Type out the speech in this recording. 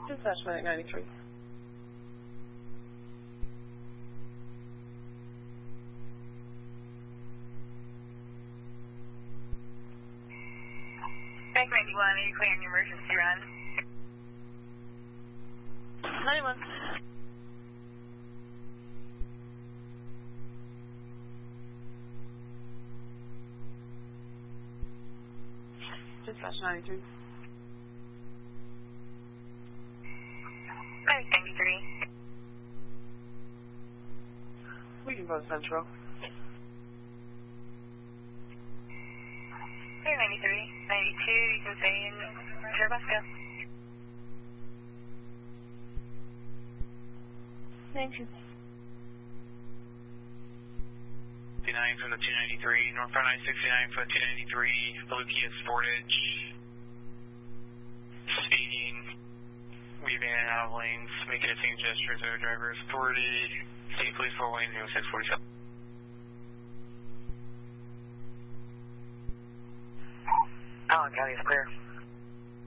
Dispatch Medic 93. Medic 91, are you clearing your emergency run? 91. Dispatch 93. Medic 93. We can go to Central. Medic 93, 92, you can stay in Cherubusco. Thank you. 59 from the 293, northbound 969 from the 293, Blue Kia Sportage, speeding, weaving in and out of lanes, making a same gesture to the driver's authority, State Police 4 Lane 0647. Allen County is clear.